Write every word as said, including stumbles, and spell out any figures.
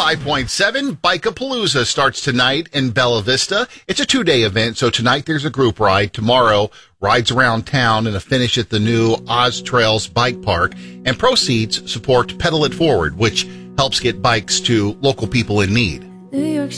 five point seven, Bike-a-Palooza starts tonight in Bella Vista. It's a two-day event, so tonight there's a group ride. Tomorrow, rides around town and a finish at the new Oz Trails Bike Park. And proceeds support Pedal It Forward, which helps get bikes to local people in need. New York